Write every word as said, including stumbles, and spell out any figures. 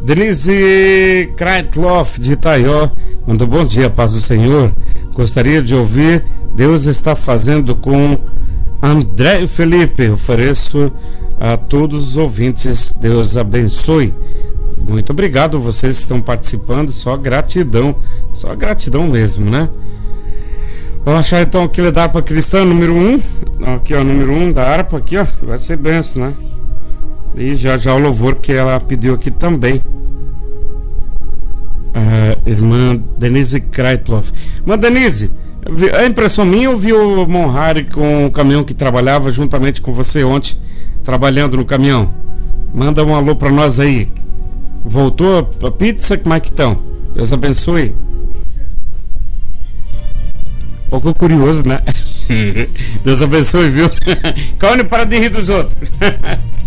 Denise Kreitloff de Itaió mandou bom dia, paz do Senhor. Gostaria de ouvir Deus está fazendo com André e Felipe. Ofereço a todos os ouvintes. Deus abençoe. Muito obrigado, vocês que estão participando. Só gratidão, só gratidão mesmo, né? Vamos achar então aquele da harpa cristã número um. Aqui, ó, número um da harpa aqui, ó. Vai ser benção, né? E já já o louvor que ela pediu aqui também. A irmã Denise Kreitloff. Irmã Denise, a impressão minha, eu vi o Monhari com o caminhão que trabalhava juntamente com você ontem, trabalhando no caminhão. Manda um alô pra nós aí. Voltou a pizza? Como é que estão? Deus abençoe. Um pouco curioso, né? Deus abençoe, viu? Caone, para de rir dos outros.